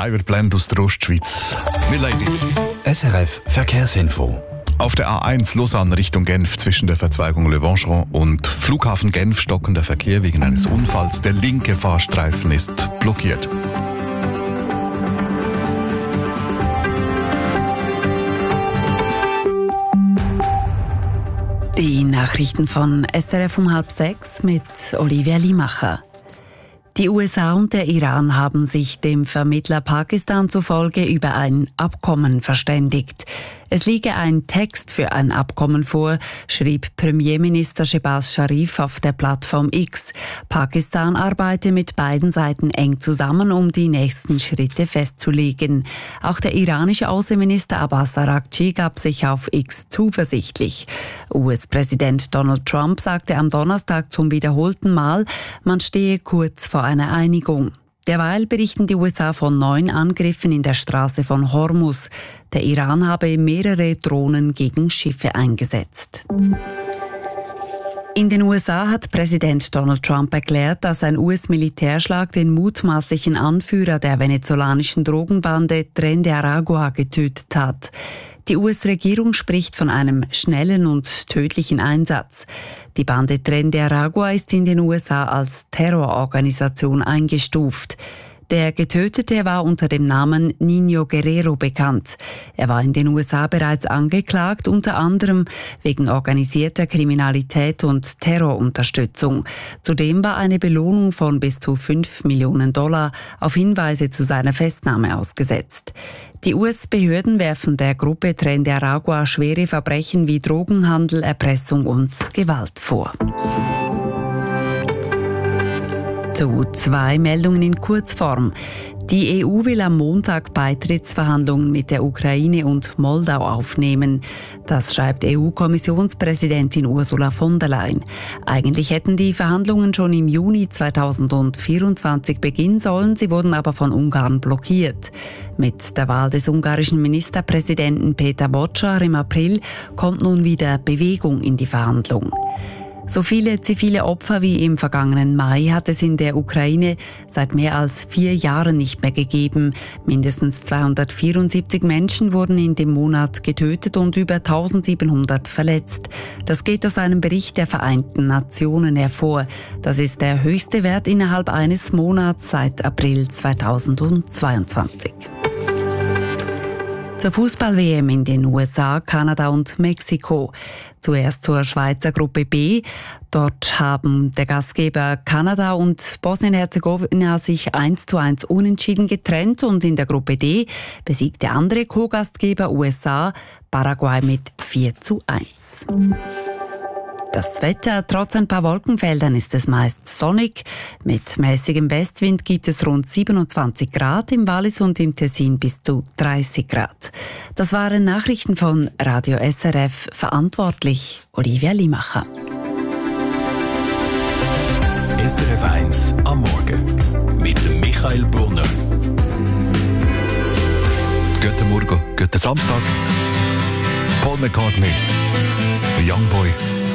Driver Blend aus der Ostschweiz. Milady. SRF Verkehrsinfo. Auf der A1 Lausanne Richtung Genf zwischen der Verzweigung Le Vangeron und Flughafen Genf stockender Verkehr wegen eines Unfalls. Der linke Fahrstreifen ist blockiert. Die Nachrichten von SRF um 5:30 mit Olivia Limacher. Die USA und der Iran haben sich dem Vermittler Pakistan zufolge über ein Abkommen verständigt. Es liege ein Text für ein Abkommen vor, schrieb Premierminister Shehbaz Sharif auf der Plattform X. Pakistan arbeite mit beiden Seiten eng zusammen, um die nächsten Schritte festzulegen. Auch der iranische Außenminister Abbas Araghchi gab sich auf X zuversichtlich. US-Präsident Donald Trump sagte am Donnerstag zum wiederholten Mal, man stehe kurz vor einer Einigung. Derweil berichten die USA von 9 Angriffen in der Straße von Hormuz. Der Iran habe mehrere Drohnen gegen Schiffe eingesetzt. In den USA hat Präsident Donald Trump erklärt, dass ein US-Militärschlag den mutmaßlichen Anführer der venezolanischen Drogenbande Tren de Aragua getötet hat. Die US-Regierung spricht von einem schnellen und tödlichen Einsatz. Die Bande Tren de Aragua ist in den USA als Terrororganisation eingestuft. Der Getötete war unter dem Namen Niño Guerrero bekannt. Er war in den USA bereits angeklagt, unter anderem wegen organisierter Kriminalität und Terrorunterstützung. Zudem war eine Belohnung von bis zu $5 Millionen auf Hinweise zu seiner Festnahme ausgesetzt. Die US-Behörden werfen der Gruppe Tren de Aragua schwere Verbrechen wie Drogenhandel, Erpressung und Gewalt vor. Zu 2 Meldungen in Kurzform. Die EU will am Montag Beitrittsverhandlungen mit der Ukraine und Moldau aufnehmen. Das schreibt EU-Kommissionspräsidentin Ursula von der Leyen. Eigentlich hätten die Verhandlungen schon im Juni 2024 beginnen sollen, sie wurden aber von Ungarn blockiert. Mit der Wahl des ungarischen Ministerpräsidenten Peter Bocsa im April kommt nun wieder Bewegung in die Verhandlungen. So viele zivile Opfer wie im vergangenen Mai hat es in der Ukraine seit mehr als 4 Jahren nicht mehr gegeben. Mindestens 274 Menschen wurden in dem Monat getötet und über 1700 verletzt. Das geht aus einem Bericht der Vereinten Nationen hervor. Das ist der höchste Wert innerhalb eines Monats seit April 2022. Zur Fußball-WM in den USA, Kanada und Mexiko. Zuerst zur Schweizer Gruppe B. Dort haben der Gastgeber Kanada und Bosnien-Herzegowina sich 1:1 unentschieden getrennt und in der Gruppe D besiegt der andere Co-Gastgeber USA Paraguay mit 4:1. Das Wetter, trotz ein paar Wolkenfeldern ist es meist sonnig. Mit mäßigem Westwind gibt es rund 27 Grad, im Wallis und im Tessin bis zu 30 Grad. Das waren Nachrichten von Radio SRF, verantwortlich Olivia Limacher. SRF 1 am Morgen mit Michael Brunner. Guten Morgen, guten Samstag. Paul McCartney, Young Boy.